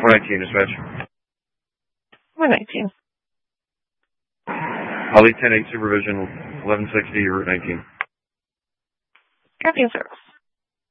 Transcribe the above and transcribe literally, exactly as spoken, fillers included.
four nineteen, dispatch. one nineteen. Holly ten eight supervision, eleven sixty, Route nineteen. Copy and service.